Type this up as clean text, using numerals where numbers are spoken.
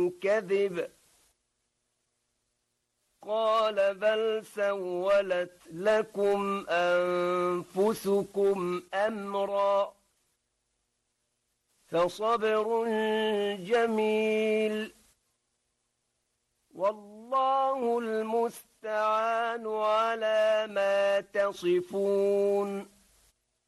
كذب قال بل سولت لكم أنفسكم أمرا فصبر جميل والله المستعان على ما تصفون